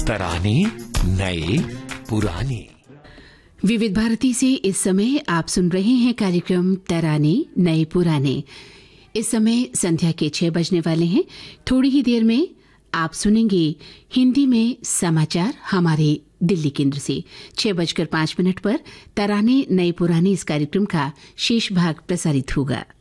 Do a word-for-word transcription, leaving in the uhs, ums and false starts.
तराने नए पुराने। विविध भारती से इस समय आप सुन रहे हैं कार्यक्रम तराने नए पुराने। इस समय संध्या के छह बजने वाले हैं। थोड़ी ही देर में आप सुनेंगे हिंदी में समाचार हमारे दिल्ली केंद्र से। छह बजकर पांच मिनट पर तराने नए पुराने इस कार्यक्रम का शेष भाग प्रसारित होगा।